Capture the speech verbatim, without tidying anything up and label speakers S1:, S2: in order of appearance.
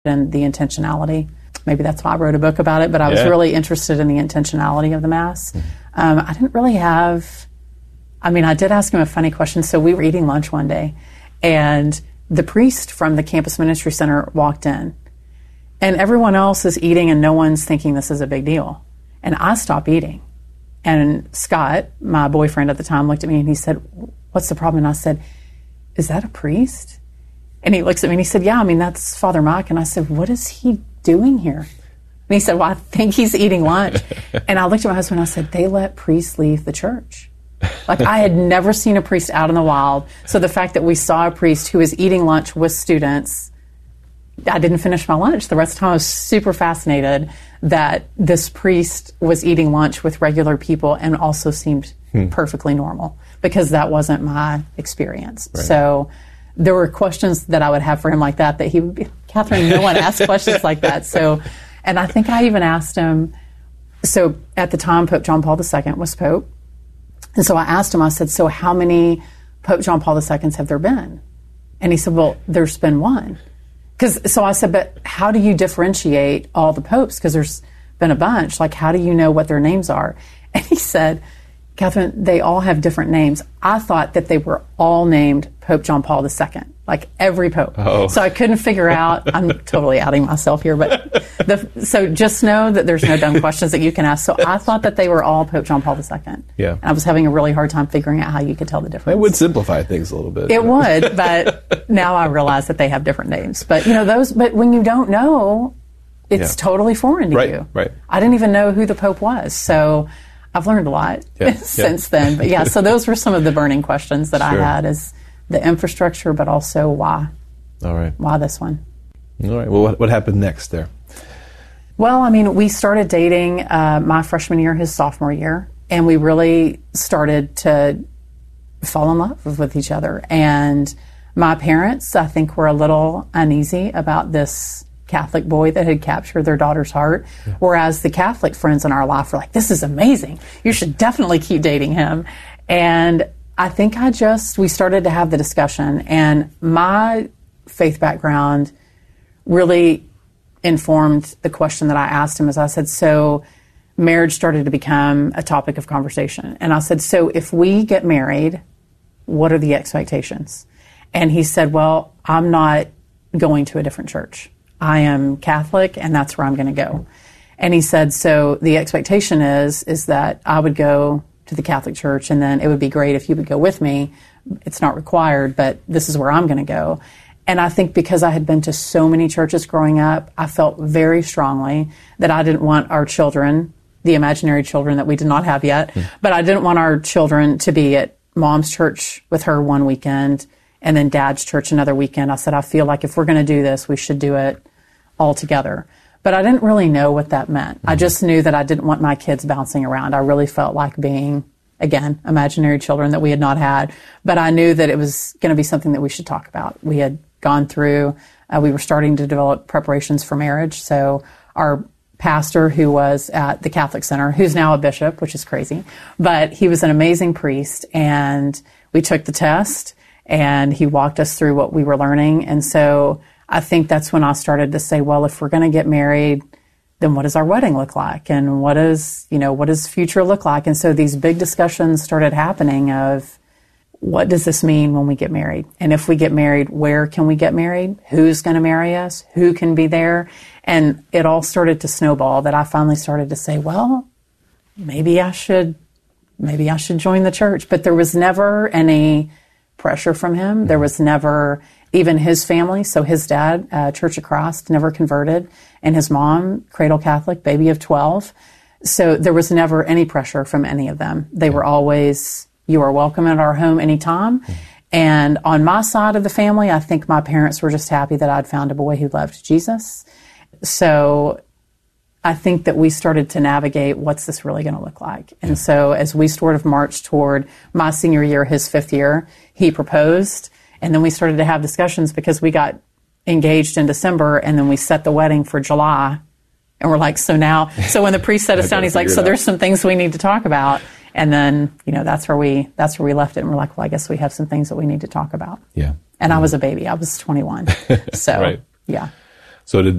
S1: in the intentionality. Maybe that's why I wrote a book about it, but I was
S2: Yeah.
S1: really interested in the intentionality of the Mass. Um, I didn't really have, I mean, I did ask him a funny question. So we were eating lunch one day, and the priest from the Campus Ministry Center walked in, and everyone else is eating, and no one's thinking this is a big deal. And I stopped eating. And Scott, my boyfriend at the time, looked at me and he said, "What's the problem?" And I said, "Is that a priest?" And he looks at me and he said, "Yeah, I mean, that's Father Mike." And I said, "What is he doing here?" And he said, "Well, I think he's eating lunch." And I looked at my husband and I said, "They let priests leave the church." Like, I had never seen a priest out in the wild. So the fact that we saw a priest who was eating lunch with students, I didn't finish my lunch. The rest of the time I was super fascinated that this priest was eating lunch with regular people and also seemed hmm. perfectly normal, because that wasn't my experience. Right. So there were questions that I would have for him like that, that he would be, "Catherine, no one asks questions like that." So, and I think I even asked him, so at the time Pope John Paul the Second was Pope. And so I asked him, I said, "So how many Pope John Paul the Seconds have there been?" And he said, "Well, there's been one." Cause, so I said, "But how do you differentiate all the popes? Because there's been a bunch. Like, how do you know what their names are?" And he said, "Catherine, they all have different names. I thought that they were all named Pope John Paul the Second, like every pope." Oh. So I couldn't figure out, I'm totally outing myself here, but the, so just know that there's no dumb questions that you can ask. So I thought that they were all Pope John Paul the Second.
S2: Yeah.
S1: And I was having a really hard time figuring out how you could tell the difference.
S2: It would simplify things a little bit.
S1: It would, but now I realize that they have different names. But, you know, those, but when you don't know, it's yeah. totally foreign to
S2: right,
S1: you.
S2: Right.
S1: I didn't even know who the Pope was. So I've learned a lot
S2: yeah,
S1: since
S2: yeah.
S1: then. But yeah, so those were some of the burning questions that
S2: sure.
S1: I had, is the infrastructure, but also why.
S2: All right.
S1: Why this one?
S2: All right. Well, what, what happened next there?
S1: Well, I mean, we started dating uh, my freshman year, his sophomore year, and we really started to fall in love with each other. And my parents, I think, were a little uneasy about this Catholic boy that had captured their daughter's heart, yeah. whereas the Catholic friends in our life were like, "This is amazing. You should definitely keep dating him." And I think I just, we started to have the discussion, and my faith background really informed the question that I asked him. As I said, so marriage started to become a topic of conversation. And I said, "So if we get married, what are the expectations?" And he said, "Well, I'm not going to a different church. I am Catholic, and that's where I'm going to go." And he said, "So the expectation is, is that I would go to the Catholic Church, and then it would be great if you would go with me. It's not required, but this is where I'm going to go." And I think because I had been to so many churches growing up, I felt very strongly that I didn't want our children, the imaginary children that we did not have yet, mm. but I didn't want our children to be at mom's church with her one weekend and then dad's church another weekend. I said, I feel like if we're going to do this, we should do it all together. But I didn't really know what that meant. Mm-hmm. I just knew that I didn't want my kids bouncing around. I really felt like being, again, imaginary children that we had not had. But I knew that it was going to be something that we should talk about. We had gone through, uh, we were starting to develop preparations for marriage. So our pastor, who was at the Catholic Center, who's now a bishop, which is crazy, but he was an amazing priest, and we took the test, and he walked us through what we were learning. And so I think that's when I started to say, well, if we're going to get married, then what does our wedding look like? And what is, you know, what does future look like? And so these big discussions started happening of, what does this mean when we get married? And if we get married, where can we get married? Who's going to marry us? Who can be there? And it all started to snowball, that I finally started to say, well, maybe I should, maybe I should join the church. But there was never any pressure from him. There was never, even his family. So his dad, uh, Church of Christ, never converted, and his mom, cradle Catholic, baby of twelve. So there was never any pressure from any of them. They were always, you are welcome at our home anytime. Mm-hmm. And on my side of the family, I think my parents were just happy that I'd found a boy who loved Jesus. So I think that we started to navigate, what's this really going to look like? And yeah. so as we sort of marched toward my senior year, his fifth year, he proposed. And then we started to have discussions, because we got engaged in December, and then we set the wedding for July. And we're like, so now, so when the priest set us down, he's like, so there's some things we need to talk about. And then, you know, that's where we, that's where we left it. And we're like, well, I guess we have some things that we need to talk about.
S2: Yeah.
S1: And
S2: yeah.
S1: I was a baby. I was twenty-one. So,
S2: right.
S1: yeah.
S2: So did